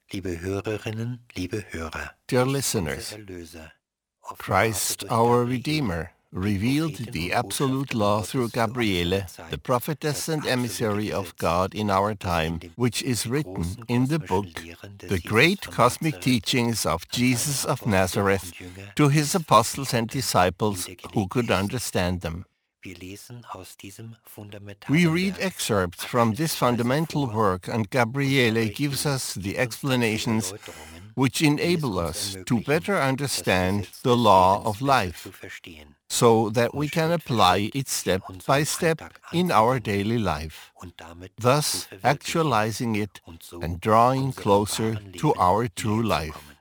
Liebe Hörerinnen, liebe Hörer, Dear unser listeners, Erlöser, Christ, offenbarte durch our Gabriele, Redeemer, die revealed Prophetin the und absolute Botschafterin law Gottes through für unsere Gabriele, Zeit, the prophetess das and absolute emissary of Gesetz, God in our das in time, dem which is die written großen in the kosmischen book, Lehren des The Jesus Great von Cosmic Nazareth Teachings of an seine Jesus of Apostel Nazareth, und Jünger, to die his es fassen apostles and konnten, disciples who niedergelegt could ist. understand them. Wir lesen aus diesem We fundamentalen read Werk excerpts from this abschnittsweise fundamental vor work, and und Gabriele Gabriele gives us the gibt uns dazu explanations Erläuterungen, which die es enable uns us to ermöglichen, better das understand Gesetz the des law Lebens of besser zu life, verstehen so that we und can Schritt für apply Schritt it in step by unserem step Alltag in our anzuwenden daily life, und damit zu thus verwirklichen actualizing it und so and drawing unserem closer wahren to Leben our true näher zu life. kommen.